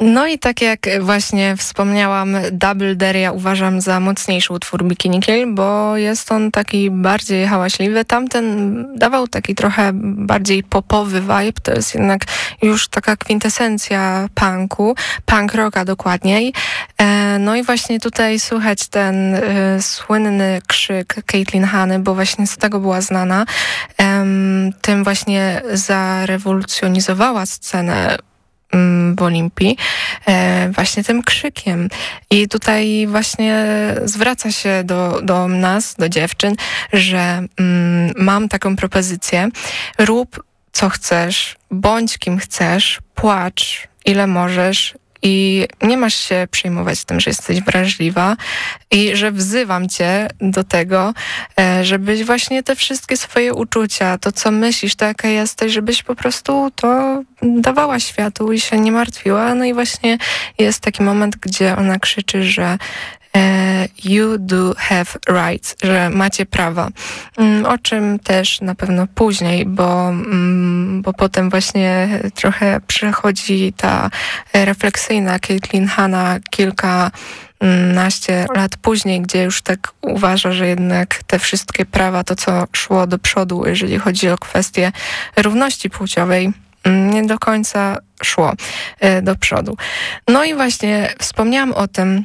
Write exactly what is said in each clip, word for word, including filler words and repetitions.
No i tak jak właśnie wspomniałam, Double Dare ja uważam za mocniejszy utwór Bikini Kill, bo jest on taki bardziej hałaśliwy. Tamten dawał taki trochę bardziej popowy vibe, to jest jednak już taka kwintesencja punku, punk rocka dokładniej. No i właśnie tutaj słychać ten y, słynny krzyk Caitlin Hanny, bo właśnie z tego była znana. Um, tym właśnie zarewolucjonizowała scenę w Olimpii, e, właśnie tym krzykiem. I tutaj właśnie zwraca się do, do nas, do dziewczyn, że mm, mam taką propozycję. Rób co chcesz, bądź kim chcesz, płacz ile możesz, i nie masz się przejmować tym, że jesteś wrażliwa i że wzywam cię do tego, żebyś właśnie te wszystkie swoje uczucia, to co myślisz, to jaka jesteś, żebyś po prostu to dawała światu i się nie martwiła. No i właśnie jest taki moment, gdzie ona krzyczy, że you do have rights, że macie prawa. O czym też na pewno później, bo, bo potem właśnie trochę przychodzi ta refleksyjna Caitlin Hanna kilkanaście lat później, gdzie już tak uważa, że jednak te wszystkie prawa, to co szło do przodu, jeżeli chodzi o kwestię równości płciowej, nie do końca szło do przodu. No i właśnie wspomniałam o tym,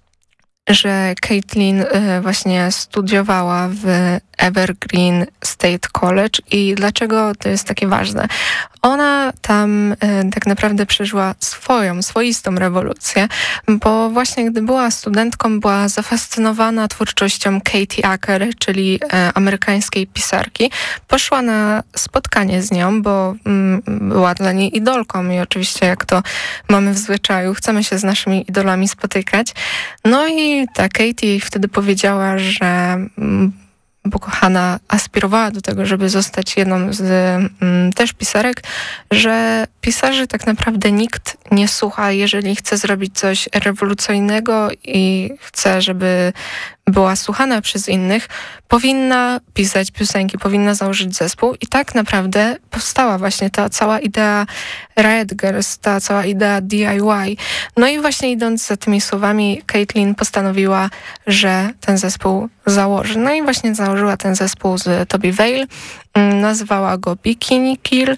że Caitlin właśnie studiowała w Evergreen State College i dlaczego to jest takie ważne? Ona tam tak naprawdę przeżyła swoją, swoistą rewolucję, bo właśnie gdy była studentką, była zafascynowana twórczością Katie Acker, czyli amerykańskiej pisarki. Poszła na spotkanie z nią, bo była dla niej idolką i oczywiście jak to mamy w zwyczaju, chcemy się z naszymi idolami spotykać. No i ta Katie wtedy powiedziała, że bo kochana aspirowała do tego, żeby zostać jedną z mm, też pisarek, że pisarzy tak naprawdę nikt nie słucha, jeżeli chce zrobić coś rewolucyjnego i chce, żeby była słuchana przez innych, powinna pisać piosenki, powinna założyć zespół i tak naprawdę powstała właśnie ta cała idea Riot Girls, ta cała idea D I Y. No i właśnie idąc za tymi słowami, Caitlin postanowiła, że ten zespół założy. No i właśnie założyła ten zespół z Toby Vale, nazwała go Bikini Kill